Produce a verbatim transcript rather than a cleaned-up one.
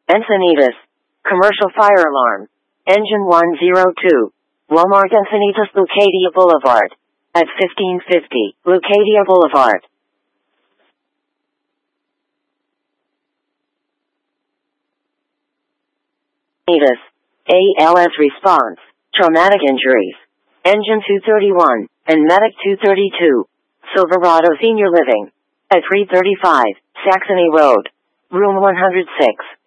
Encinitas. Commercial fire alarm. Engine one zero two. Walmart Encinitas Leucadia Boulevard. At fifteen fifty, Leucadia Boulevard. Encinitas. A L S response. Traumatic injuries. Engine two thirty-one, and Medic two thirty-two. Silverado Senior Living. At three thirty-five, Saxony Road. Room one hundred six.